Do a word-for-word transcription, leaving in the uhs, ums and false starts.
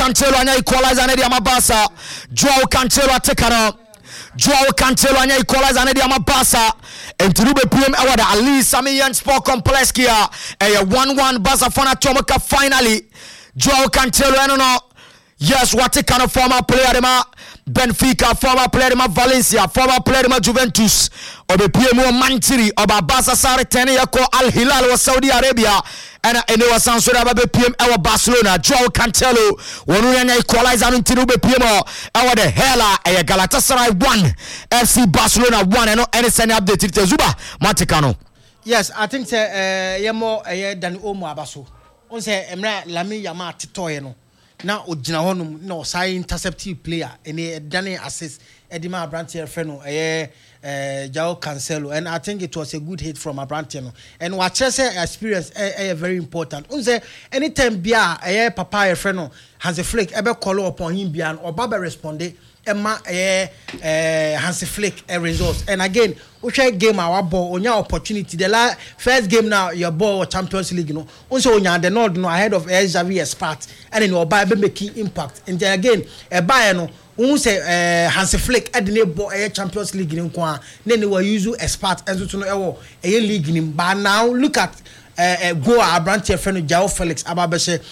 Cancelo anya equalizer na dia mabasa. Joao Cancelo atekano. Joao Cancelo anya equalizer na dia mabasa. Entrube P M awada Ali Samiyan Sport Complex kia. E one one Barca fana Tomoka finally. Joao Cancelo eno no. Yes, what a kind of former player de ma Benfica, former player de ma Valencia, former player de ma Juventus, or the P M O Mantiri, or Barca Sare Tene yako Al Hilal wa Saudi Arabia, and and it was Sansura Babe P M our Barcelona, Joao Cancelo, one who equalizer until P M O, our the Hela, a Galatasaray one, F C Barcelona one, and no any send update to Zuba, Maticano. Yes, I think uh yemo uh than Omo Abaso. On say Emra Lami Yama Titoyeno. Now ojina honum na osai interceptive player ene dane assist edima Abrantier Freno eh eh Joao Cancelo, and I think it was a good hit from Abrantier no, and what say experience eh very important. Unse anytime bia eh papa Freno has a flick ebe call upon him bia or baba responde Emma eh eh Hansi Flick a result. And again we try game our ball onya opportunity the la first game now your ball Champions League you know also onya the nod no ahead of Xavi Spart and in your Bible making impact and then again e buy no who say eh Hansi Flick at the ball a Champions League in kwa then they were use Spart and to know e league in but now look at Uh, uh, go Abrantier Freno Joao Felix Ababeshe